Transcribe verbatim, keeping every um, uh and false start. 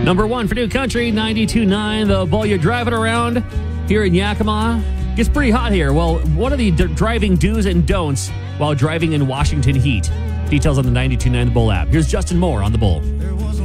Number one for New Country, ninety-two point nine. The Bull, you're driving around here in Yakima. Gets pretty hot here. Well, what are the d- driving do's and don'ts while driving in Washington heat? Details on the ninety-two point nine The Bull app. Here's Justin Moore on The Bull.